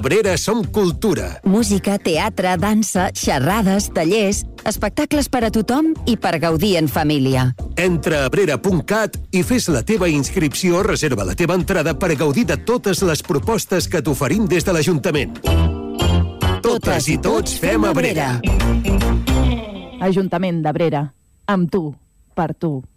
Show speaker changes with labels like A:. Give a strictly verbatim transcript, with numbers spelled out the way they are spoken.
A: Abrera som cultura.
B: Música, teatre, dansa, xerrades, tallers, espectacles per a tothom i per gaudir en família.
A: Entra a abrera punt cat i fes la teva inscripció o reserva la teva entrada per gaudir de totes les propostes que t'oferim des de l'Ajuntament. Totes i tots fem Abrera.
C: Ajuntament d'Abrera. Amb tu, per tu.